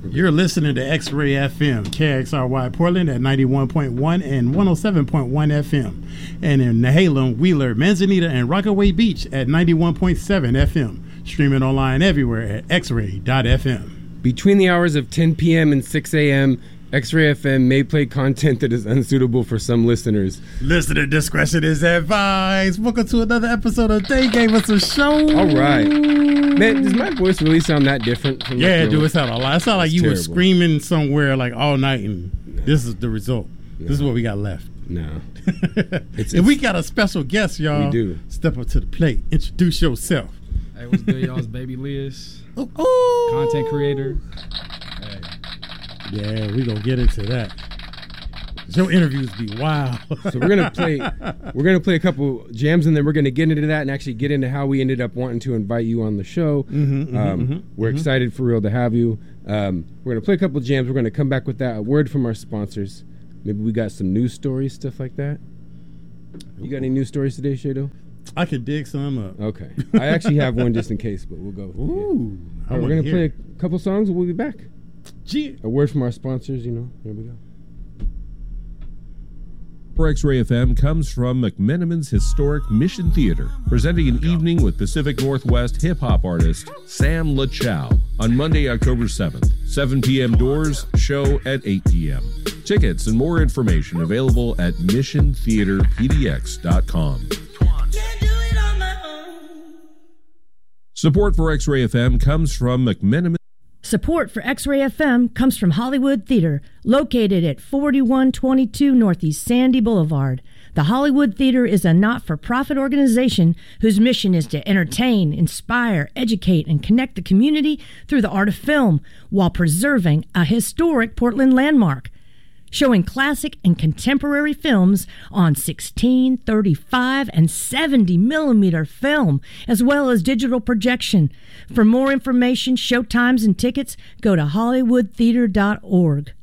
You're listening to X-Ray FM, KXRY Portland at 91.1 and 107.1 FM. And in Nehalem, Wheeler, Manzanita, and Rockaway Beach at 91.7 FM. Streaming online everywhere at xray.fm. Between the hours of 10 p.m. and 6 a.m., X-Ray FM may play content that is unsuitable for some listeners. Listener discretion is advised. Welcome to another episode of They Gave Us a Show. All right. Man, does my voice really sound that different from Yeah, dude, it sounded a lot. It sounded like you terrible. were screaming somewhere like all night, and this is the result. No. This is what we got left. No. And we got a special guest, y'all. We do. Step up to the plate. Introduce yourself. Hey, what's good, y'all? It's Baby Liz. Oh. Content creator. Hey. Yeah, we gonna get into that. Your interviews be wild. So we're gonna play a couple jams, and then we're gonna get into that and actually get into how we ended up wanting to invite you on the show. We're excited for real to have you. We're gonna play a couple jams. We're gonna come back with that. A word from our sponsors. Maybe we got some news stories, stuff like that. You got any news stories today, Shado? I could dig some up. Okay. I actually have one just in case, but we'll go. Ooh. All right, we're gonna play a couple songs, and we'll be back. Gee. A word from our sponsors, Here we go. For X-Ray FM comes from McMenamin's Historic Mission Theater, presenting an evening with Pacific Northwest hip-hop artist Sam LaChow on Monday, October 7th. 7 p.m. doors, show at 8 p.m. Tickets and more information available at missiontheaterpdx.com. Support for X-Ray FM comes from McMenamin. Support for X-Ray FM comes from Hollywood Theater, located at 4122 Northeast Sandy Boulevard. The Hollywood Theater is a not-for-profit organization whose mission is to entertain, inspire, educate, and connect the community through the art of film while preserving a historic Portland landmark. Showing classic and contemporary films on 16, 35, and 70 millimeter film, as well as digital projection. For more information, showtimes, and tickets, go to hollywoodtheater.org.